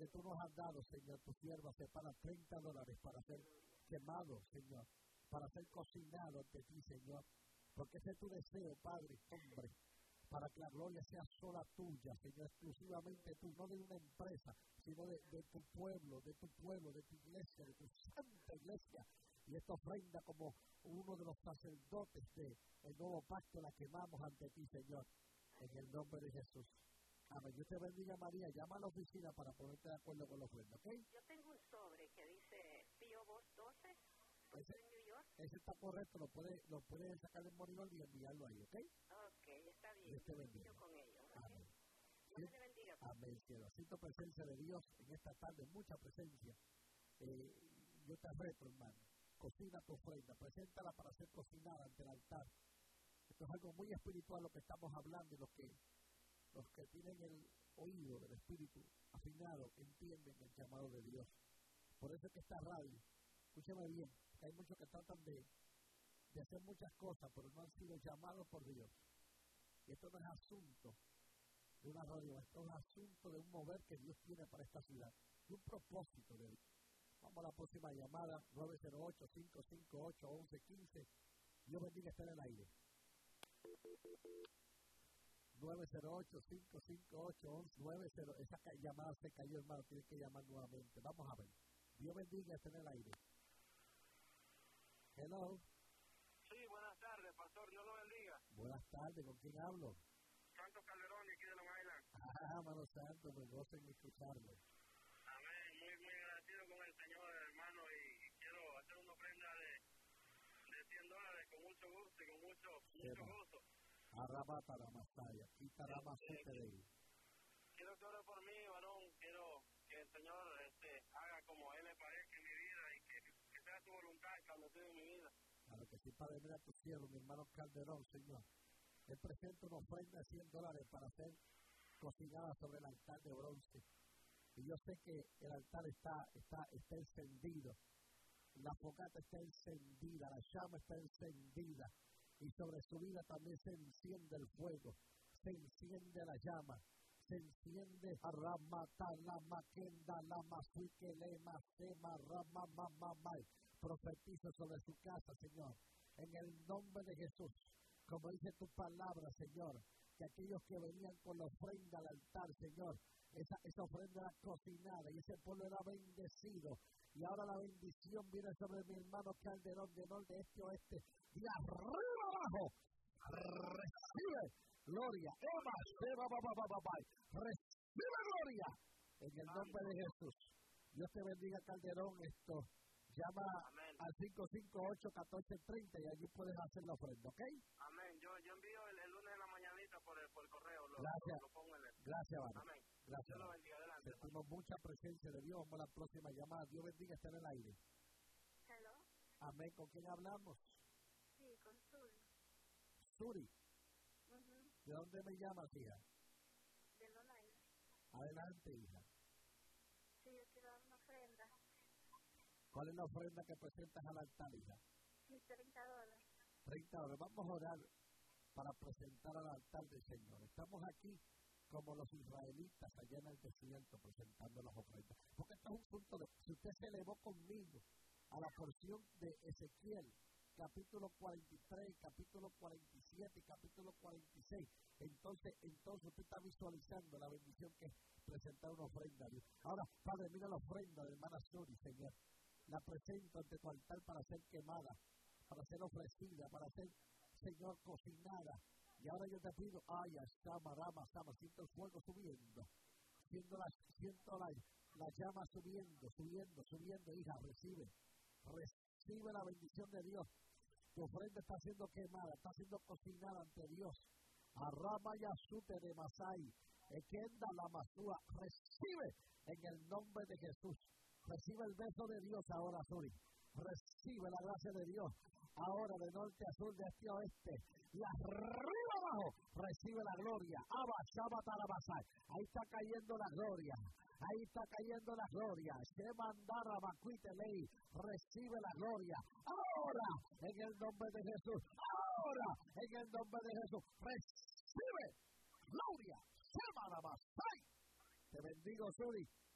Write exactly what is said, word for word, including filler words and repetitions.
que tú nos has dado, Señor, tu sierva separa treinta dólares para ser quemado, Señor, para ser cocinado ante ti, Señor. Porque ese es tu deseo, Padre, hombre, para que la gloria sea sola tuya, Señor, exclusivamente tú, no de una empresa, sino de, de tu pueblo, de tu pueblo, de tu iglesia, de tu santa iglesia. Y esta ofrenda como uno de los sacerdotes del nuevo pacto la quemamos ante ti, Señor, en el nombre de Jesús. Amén. Dios te bendiga, María. Llama a la oficina para ponerte de acuerdo con la ofrenda, ¿ok? Yo tengo un sobre que dice P O Box doce, ese, en New York. Ese está correcto, lo puede, lo puede sacar del monitor y enviarlo ahí, ¿ok? Ok, está bien. Dios te bendiga. Yo con ellos. Amén. Dios te bendiga. Amén, cielo. Siento presencia de Dios en esta tarde, mucha presencia. Eh, yo te reto, hermano. Cocina tu ofrenda, preséntala para ser cocinada ante el altar. Esto es algo muy espiritual lo que estamos hablando y los que, los que tienen el oído del Espíritu afinado entienden el llamado de Dios. Por eso es que esta radio, escúchame bien, que hay muchos que tratan de, de hacer muchas cosas, pero no han sido llamados por Dios. Y esto no es asunto de una radio, esto es asunto de un mover que Dios tiene para esta ciudad, de un propósito de Dios. Vamos a la próxima llamada, nueve cero ocho, cinco cinco ocho, once quince. Dios bendiga, está en el aire. nueve cero ocho, cinco cinco ocho, once noventa. Esa ca- llamada se cayó, hermano, tienes que llamar nuevamente. Vamos a ver. Dios bendiga, está en el aire. Hello. Sí, buenas tardes, pastor, Dios lo bendiga. Buenas tardes, ¿con quién hablo? Santo Calderón, aquí de Long Island. Ah, hermano santo, me gocen en escucharlo. Amén, muy, muy agradecido con el Señor, hermano, y quiero hacer una ofrenda de, de cien dólares con mucho gusto y con mucho, mucho gozo. Arrabata la masaya, quita la masita de ahí. Quiero que ore por mí, varón, quiero que el Señor este, haga como Él le parezca en mi vida y que, que sea su voluntad establecida en mi vida. Claro que sí, Padre, mira tu cielo, mi hermano Calderón, Señor. Él presenta una ofrenda de cien dólares para ser cocinada sobre el altar de bronce. Y yo sé que el altar está, está, está encendido. La fogata está encendida, la llama está encendida. Y sobre su vida también se enciende el fuego, se enciende la llama, se enciende a ramata, la maquenda, la masuique, le masema, rama, mamá, profetizo sobre su casa, Señor, en el nombre de Jesús, como dice tu palabra, Señor, que aquellos que venían con la ofrenda al altar, Señor, esa, esa ofrenda era cocinada y ese pueblo era bendecido. Y ahora la bendición viene sobre mi hermano Calderón, de norte, este, oeste, de arriba abajo. Recibe gloria. Eva, Eva, Baba, Baba, Baba. Recibe gloria. En el nombre de Jesús. Dios te bendiga, Calderón. Esto. Llama Amén. al cinco cinco ocho, uno cuatro tres cero y allí puedes hacer la ofrenda, ¿ok? Amén. Yo, yo envío el, el lunes en la mañanita por el, por el correo. Lo, Gracias. Lo, lo pongo en el... Gracias, Vara. Amén. Gracias. Dios lo bendiga. Adelante. Sentimos mucha presencia de Dios. Vamos a la próxima llamada. Dios bendiga, está en el aire. Hello. Amén. ¿Con quién hablamos? Sí, con Suri. Suri. Uh-huh. ¿De dónde me llamas, hija? De Long Island. Adelante, hija. Sí, yo quiero dar una ofrenda. ¿Cuál es la ofrenda que presentas al altar, hija? Sí, treinta dólares. treinta dólares. Vamos a orar para presentar al altar del Señor. Estamos aquí como los israelitas allá en el desierto presentando las ofrendas. Porque esto es un punto de... Si usted se elevó conmigo a la porción de Ezequiel, capítulo cuarenta y tres, capítulo cuarenta y siete y capítulo cuarenta y seis, entonces, entonces usted está visualizando la bendición que es presentar una ofrenda a Dios. Ahora, Padre, mira la ofrenda de hermana Suri, Señor. La presento ante tu altar para ser quemada, para ser ofrecida, para ser, Señor, cocinada. Y ahora yo te pido, ay, Asama, Rama, Sama, siento el fuego subiendo, siento la, siento la, la llama subiendo, subiendo, subiendo, hija, recibe, recibe la bendición de Dios. Tu ofrenda está siendo quemada, está siendo cocinada ante Dios. Arrama y Azute de Masai, Ekenda la Masúa, recibe en el nombre de Jesús. Recibe el beso de Dios ahora, Suri. Recibe la gracia de Dios. Ahora de norte a sur, de este a oeste. Y arriba abajo, recibe la gloria. Abba, Shabbat, Alabasai. Ahí está cayendo la gloria. Ahí está cayendo la gloria. Se mandara Macuite Ley. Recibe la gloria. Ahora, en el nombre de Jesús. Ahora, en el nombre de Jesús. Recibe gloria. Se mandara Masai. Te bendigo, Suri.